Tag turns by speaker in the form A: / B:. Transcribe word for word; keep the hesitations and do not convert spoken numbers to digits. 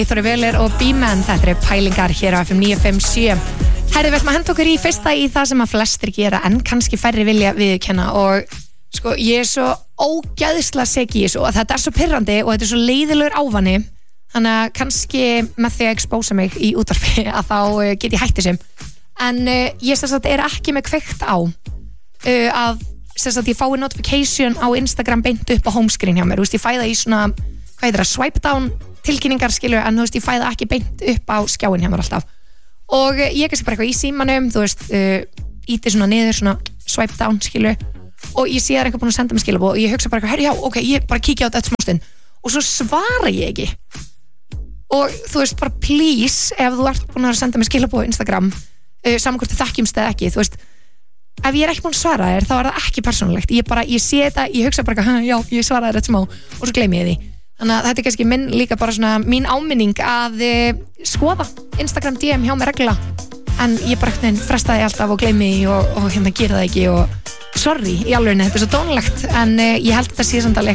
A: Þóri Völer og B-Man, þetta eru pælingar hér á F M níu fimm sjö. Herri, við ætlum að henda okkur í fyrsta í það sem að flestir gera en kannski færri vilja viðurkenna og sko, ég er svo ógæðislega seg í þessu og þetta er svo pirrandi og þetta er svo leiðilegur ávani þannig að kannski með því að expósa mig í útvarpi að þá uh, get ég hætt þessum en uh, ég sem sagt er ekki með kveikt á uh, að sem sagt ég fái notification á Instagram beint upp á homescreen hjá mér, þú veist, ég fæ það í svona hvað heitir það, swipe down tilkynningar skilur en þú veist, ég fæ það ekki beint upp á skjáin hjá mér alltaf og uh, ég kannski bara eitthvað í símanum, þú veist uh, íti svona niður, svona swipe down skilur og ég sé það er eitthvað búin að senda mig skilabóð og ég hugsa bara eitthvað, herri já, ok, ég bara kíkja á þetta smástund og svo svara ég ekki og þú veist bara please ef þú ert búin að senda mig skilabóð á Instagram uh, saman hvort þið þekkjumst eða ekki þú veist, ef ég er ekki búin að svara þér þá er það ekki persónulegt, ég bara, ég sé þetta ég hugsa bara eitthvað, já, ég svaraði þetta smá og svo gleymi ég því, þannig að þetta er kannski minn líka bara svona mín áminning að uh, skoða Instagram D M hjá mér reglulega en ég bara eitthvað frestaði alltaf og gleymi því og, og hérna gera það ekki og sorry, í alveg, þetta er svo dónalegt en uh, ég held þetta sé samt alveg